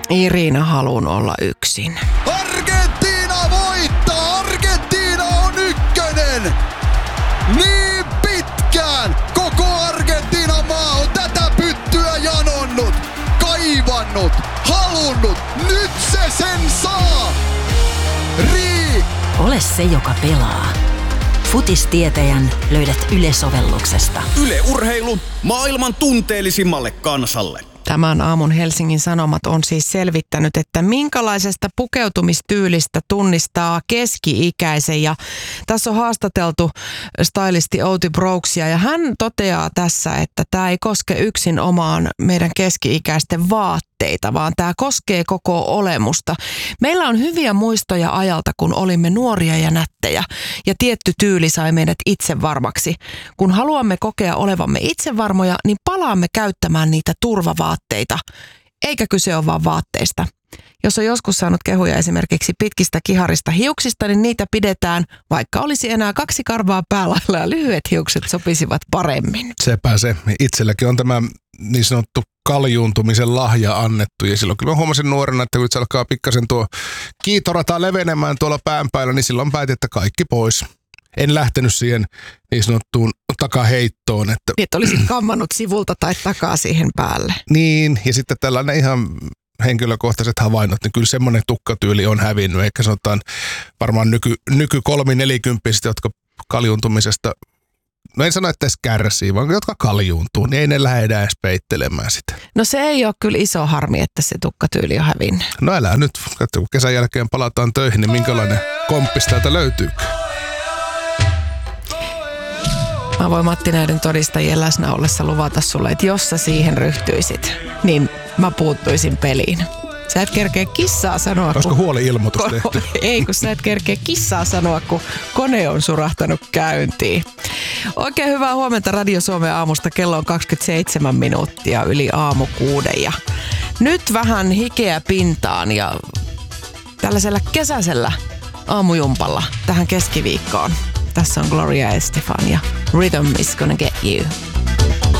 Irina haluun olla yksin. Argentiina voittaa! Argentiina on ykkönen! Niin pitkään koko Argentiinan maa on tätä pyttyä janonnut, kaivannut, halunnut. Nyt se sen saa! Ole se, joka pelaa. Futistietäjän löydät Yle-sovelluksesta. Yle Urheilu maailman tunteellisimmalle kansalle. Tämän aamun Helsingin Sanomat on siis selvittänyt, että minkälaisesta pukeutumistyylistä tunnistaa keski-ikäisen. Ja tässä on haastateltu stylisti Outi Brooksia ja hän toteaa tässä, että tämä ei koske yksin omaan meidän keski-ikäisten vaatteita, vaan tämä koskee koko olemusta. Meillä on hyviä muistoja ajalta, kun olimme nuoria ja nättejä ja tietty tyyli sai meidät itsevarmaksi. Kun haluamme kokea olevamme itsevarmoja, niin palaamme käyttämään niitä turvavaatteita. Eikä kyse ole vaan vaatteista. Jos on joskus saanut kehuja esimerkiksi pitkistä kiharista hiuksista, niin niitä pidetään, vaikka olisi enää 2 karvaa päälailla ja lyhyet hiukset sopisivat paremmin. Sepä se. Itselläkin on tämä niin sanottu kaljuuntumisen lahja annettu. Ja silloin kyllä mä huomasin nuorena, että kun se alkaa pikkasen tuo kiitorata levenemään tuolla pään päällä, niin silloin päätin, että kaikki pois. En lähtenyt siihen niin sanottuun takaheittoon. Että olisit kammannut sivulta tai takaa siihen päälle. Niin, ja sitten tällainen ihan henkilökohtaiset havainnot, niin kyllä semmoinen tukkatyyli on hävinnyt. Eikä sanotaan varmaan nyky 3-40-vuotiaista, jotka kaljuuntumisesta, no en sano, että edes kärsii, vaan jotka kaljuuntuu, niin ei ne lähde edes peittelemään sitä. No se ei ole kyllä iso harmi, että se tukkatyyli on hävinnyt. No älä nyt, kun kesän jälkeen palataan töihin, niin minkälainen komppis täältä löytyy? Mä voin Matti näiden todistajien läsnä ollessa luvata sulle, että jos sä siihen ryhtyisit, niin mä puuttuisin peliin. Sä et kerkeä kissaa sanoa, olisiko huoli-ilmoitus tehty? Ei, kun sä et kerkeä kissaa sanoa, kun kone on surahtanut käyntiin. Oikein hyvää huomenta Radio Suomen aamusta. Kello on 27 minuuttia yli aamu 6. Ja nyt vähän hikeä pintaan ja tällaisella kesäisellä aamujumpalla tähän keskiviikkoon. Tässä on Gloria Estefan ja Rhythm is gonna get you.